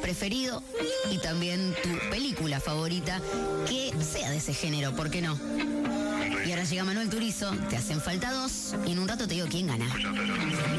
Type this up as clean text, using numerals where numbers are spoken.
preferido y también tu película favorita que sea de ese género, ¿por qué no? Y ahora llega Manuel Turizo, te hacen falta 2 y en un rato te digo quién gana.